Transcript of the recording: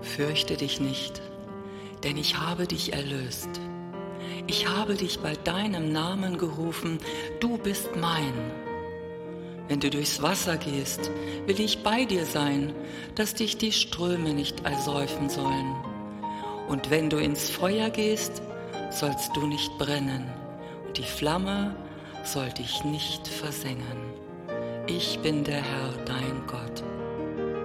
Fürchte dich nicht, denn ich habe dich erlöst. Ich habe dich bei deinem Namen gerufen, du bist mein. Wenn du durchs Wasser gehst, will ich bei dir sein, dass dich die Ströme nicht ersäufen sollen. Und wenn du ins Feuer gehst, sollst du nicht brennen, und die Flamme soll dich nicht versengen. Ich bin der Herr, dein Gott.